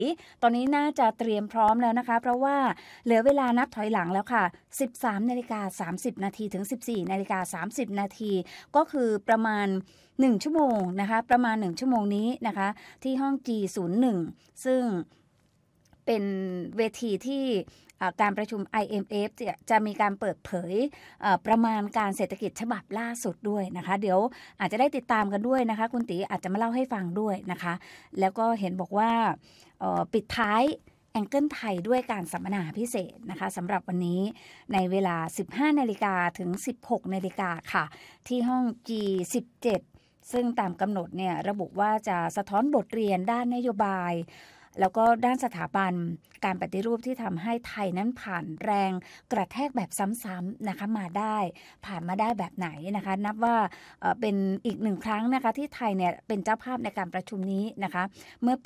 ตอนนี้น่าจะเตรียมพร้อมแล้วนะคะเพราะว่าเหลือเวลานับถอยหลังแล้วค่ะ 13:30 นาทีถึง 14:30 นาทีก็คือประมาณ1ชั่วโมงนะคะประมาณ1ชั่วโมงนี้นะคะที่ห้อง G01 ซึ่งเป็นเวทีที่การประชุม IMF จะมีการเปิดเผยประมาณการเศรษฐกิจฉบับล่าสุดด้วยนะคะเดี๋ยวอาจจะได้ติดตามกันด้วยนะคะคุณตีอาจจะมาเล่าให้ฟังด้วยนะคะแล้วก็เห็นบอกว่าปิดท้ายแองเกิลไทยด้วยการสัมมนาพิเศษนะคะสำหรับวันนี้ในเวลา 15 นาฬิกาถึง 16 นาฬิกาค่ะที่ห้อง G17 ซึ่งตามกำหนดเนี่ยระบุว่าจะสะท้อนบทเรียนด้านนโยบายแล้วก็ด้านสถาบันการปฏิรูปที่ทำให้ไทยนั้นผ่านแรงกระแทกแบบซ้ำๆนะคะมาได้ผ่านมาได้แบบไหนนะคะนับว่าเป็นอีกหนึ่งครั้งนะคะที่ไทยเนี่ยเป็นเจ้าภาพในการประชุมนี้นะคะเมื่อปี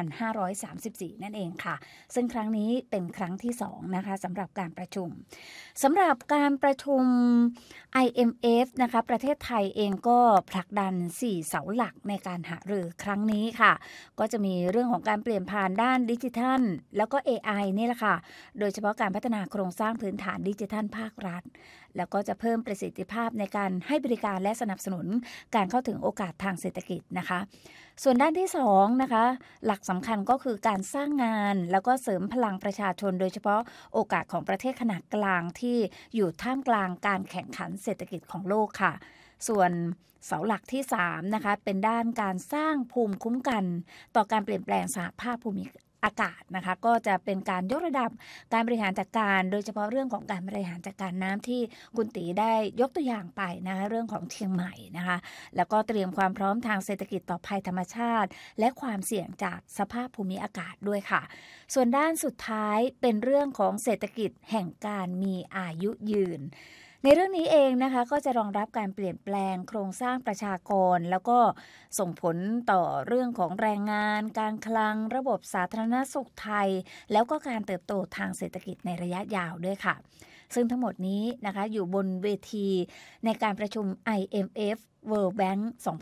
2534 นั่นเองค่ะซึ่งครั้งนี้เป็นครั้งที่2นะคะสำหรับการประชุมสำหรับการประชุม IMF นะคะประเทศไทยเองก็ผลักดัน4เสาหลักในการหารือครั้งนี้ค่ะก็จะมีเรื่องของการเปลี่ยนผ่านด้านดิจิทัลแล้วก็ AI นี่แหละค่ะโดยเฉพาะการพัฒนาโครงสร้างพื้นฐานดิจิทัลภาครัฐแล้วก็จะเพิ่มประสิทธิภาพในการให้บริการและสนับสนุนการเข้าถึงโอกาสทางเศรษฐกิจนะคะส่วนด้านที่2นะคะหลักสำคัญก็คือการสร้างงานแล้วก็เสริมพลังประชาชนโดยเฉพาะโอกาสของประเทศขนาดกลางที่อยู่ท่ามกลางการแข่งขันเศรษฐกิจของโลกค่ะส่วนเสาหลักที่3นะคะเป็นด้านการสร้างภูมิคุ้มกันต่อการเปลี่ยนแปลงสภาพภูมิอากาศนะคะก็จะเป็นการยกระดับการบริหารจัดการโดยเฉพาะเรื่องของการบริหารจัดการน้ำที่คุณตีได้ยกตัวอย่างไปนะคะเรื่องของเชียงใหม่นะคะแล้วก็เตรียมความพร้อมทางเศรษฐกิจต่อภัยธรรมชาติและความเสี่ยงจากสภาพภูมิอากาศด้วยค่ะส่วนด้านสุดท้ายเป็นเรื่องของเศรษฐกิจแห่งการมีอายุยืนในเรื่องนี้เองนะคะก็จะรองรับการเปลี่ยนแปลงโครงสร้างประชากรแล้วก็ส่งผลต่อเรื่องของแรงงานการคลังระบบสาธารณสุขไทยแล้วก็การเติบโตทางเศรษฐกิจในระยะยาวด้วยค่ะซึ่งทั้งหมดนี้นะคะอยู่บนเวทีในการประชุม IMF World Bank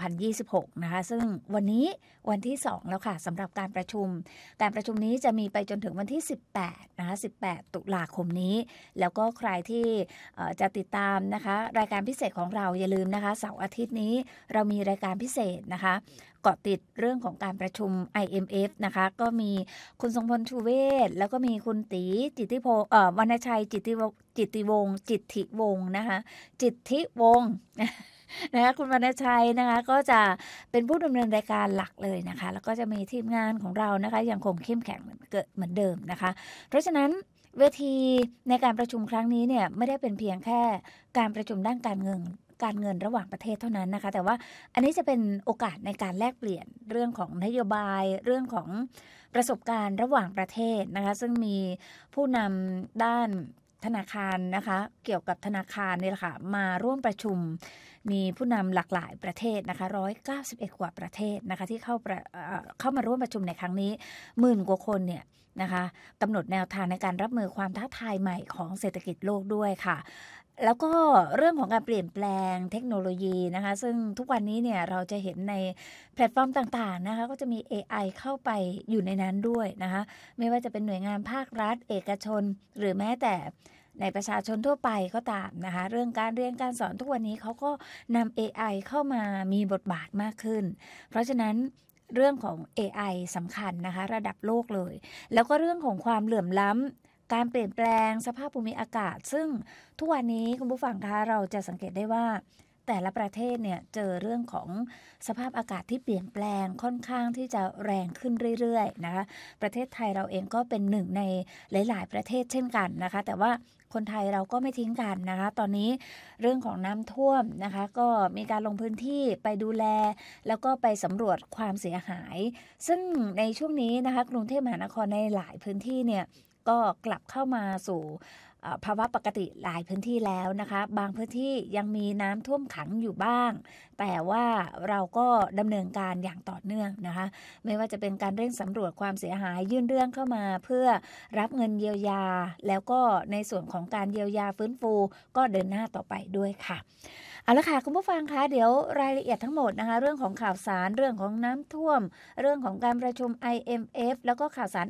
2026 นะคะซึ่งวันนี้วันที่2แล้วค่ะสำหรับการประชุมนี้จะมีไปจนถึงวันที่18นะคะ18ตุลาคมนี้แล้วก็ใครที่จะติดตามนะคะรายการพิเศษของเราอย่าลืมนะคะเสาร์อาทิตย์นี้เรามีรายการพิเศษนะคะเกาะติดเรื่องของการประชุม IMF นะคะก็มีคุณทรงพลชูเวศแล้วก็มีคุณตีจิตติพงศ์วรรณชัยจิตติวงศ์จิตติวงศ์นะคะจิตติวงศ์นะคะคุณวรรณชัยนะคะก็จะเป็นผู้ดำเนินรายการหลักเลยนะคะแล้วก็จะมีทีมงานของเรานะคะยังคงเข้มแข็งเหมือนเดิมนะคะเพราะฉะนั้นเวทีในการประชุมครั้งนี้เนี่ยไม่ได้เป็นเพียงแค่การประชุมด้านการเงินระหว่างประเทศเท่านั้นนะคะแต่ว่าอันนี้จะเป็นโอกาสในการแลกเปลี่ยนเรื่องของนโยบายเรื่องของประสบการณ์ระหว่างประเทศนะคะซึ่งมีผู้นำด้านธนาคารนะคะเกี่ยวกับธนาคารนี่แหละค่ะมาร่วมประชุมมีผู้นำหลากหลายประเทศนะคะ191กว่าประเทศนะคะที่เข้ามาร่วมประชุมในครั้งนี้10,000 กว่าคนเนี่ยนะคะกำหนดแนวทางในการรับมือความท้าทายใหม่ของเศรษฐกิจโลกด้วยค่ะแล้วก็เรื่องของการเปลี่ยนแปลงเทคโนโลยีนะคะซึ่งทุกวันนี้เนี่ยเราจะเห็นในแพลตฟอร์มต่างๆนะคะก็จะมี AI เข้าไปอยู่ในนั้นด้วยนะคะไม่ว่าจะเป็นหน่วยงานภาครัฐเอกชนหรือแม้แต่ในประชาชนทั่วไปก็ตามนะคะเรื่องการเรียนการสอนทุกวันนี้เขาก็นำ AI เข้ามามีบทบาทมากขึ้นเพราะฉะนั้นเรื่องของ AI สำคัญนะคะระดับโลกเลยแล้วก็เรื่องของความเหลื่อมล้ำการเปลี่ยนแปลงสภาพภูมิอากาศซึ่งทุกวันนี้คุณผู้ฟังคะเราจะสังเกตได้ว่าแต่ละประเทศเนี่ยเจอเรื่องของสภาพอากาศที่เปลี่ยนแปลงค่อนข้างที่จะแรงขึ้นเรื่อยๆนะคะประเทศไทยเราเองก็เป็นหนึ่งในหลายๆประเทศเช่นกันนะคะแต่ว่าคนไทยเราก็ไม่ทิ้งกันนะคะตอนนี้เรื่องของน้ำท่วมนะคะก็มีการลงพื้นที่ไปดูแลแล้วก็ไปสำรวจความเสียหายซึ่งในช่วงนี้นะคะกรุงเทพมหานครในหลายพื้นที่เนี่ยก็กลับเข้ามาสู่ภาวะปกติหลายพื้นที่แล้วนะคะบางพื้นที่ยังมีน้ำท่วมขังอยู่บ้างแต่ว่าเราก็ดำเนินการอย่างต่อเนื่องนะคะไม่ว่าจะเป็นการเร่งสำรวจความเสียหายยื่นเรื่องเข้ามาเพื่อรับเงินเยียวยาแล้วก็ในส่วนของการเยียวยาฟื้นฟูก็เดินหน้าต่อไปด้วยค่ะเอาละค่ะคุณผู้ฟังคะเดี๋ยวรายละเอียดทั้งหมดนะคะเรื่องของข่าวสารเรื่องของน้ำท่วมเรื่องของการประชุม IMF แล้วก็ข่าวสาร